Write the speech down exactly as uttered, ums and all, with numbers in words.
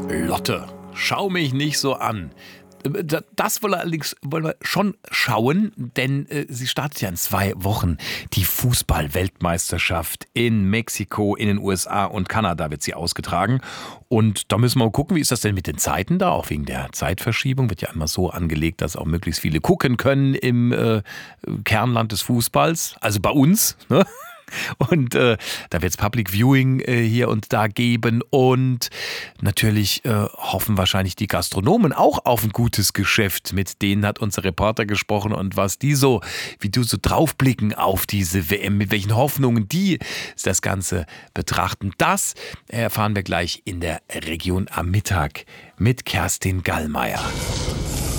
Lotte, schau mich nicht so an. Das wollen wir allerdings wollen wir schon schauen, denn äh, sie startet ja in zwei Wochen. Die Fußball-Weltmeisterschaft in Mexiko, in den U S A und Kanada wird sie ausgetragen. Und da müssen wir mal gucken, wie ist das denn mit den Zeiten da? Auch wegen der Zeitverschiebung wird ja immer so angelegt, dass auch möglichst viele gucken können im äh, Kernland des Fußballs. Also bei uns, ne? Und äh, da wird es Public Viewing äh, hier und da geben und natürlich äh, hoffen wahrscheinlich die Gastronomen auch auf ein gutes Geschäft. Mit denen hat unser Reporter gesprochen und was die so, wie du so draufblicken auf diese W M, mit welchen Hoffnungen die das Ganze betrachten. Das erfahren wir gleich in der Region am Mittag mit Kerstin Gallmeier.